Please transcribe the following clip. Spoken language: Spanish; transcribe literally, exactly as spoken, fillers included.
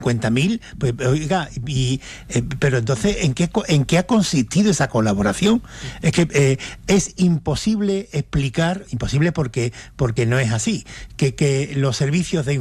cincuenta mil, pues oiga, y, eh, pero entonces, ¿en qué, ¿en qué ha consistido esa colaboración? Es que eh, es imposible explicar, imposible porque, porque no es así, que, que los servicios de